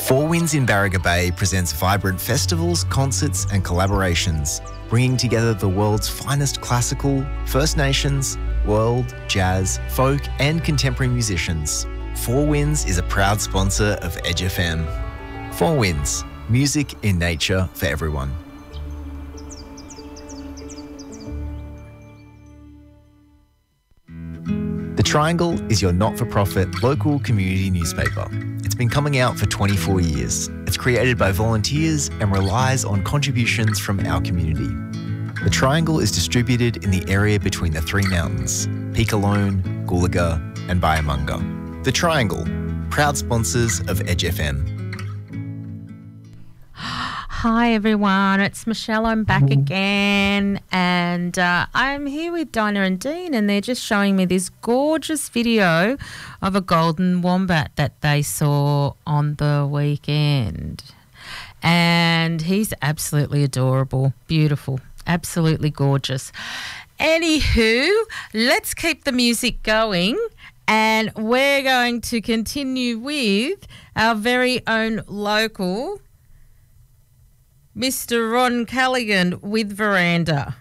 Four Winds in Barriga Bay presents vibrant festivals, concerts and collaborations, bringing together the world's finest classical, First Nations, world, jazz, folk and contemporary musicians. Four Winds is a proud sponsor of Edge FM. Four Winds, music in nature for everyone. The Triangle is your not-for-profit local community newspaper. It's been coming out for 24 years. It's created by volunteers and relies on contributions from our community. The Triangle is distributed in the area between the three mountains, Peak Alone, Goolaga and Byamunga. The Triangle, proud sponsors of Edge FM. Hi everyone, it's Michelle. I'm back again and I'm here with Dinah and Dean and they're just showing me this gorgeous video of a golden wombat that they saw on the weekend. And he's absolutely adorable, beautiful, absolutely gorgeous. Anywho, let's keep the music going and we're going to continue with our very own local Mr. Ron Callaghan with Veranda.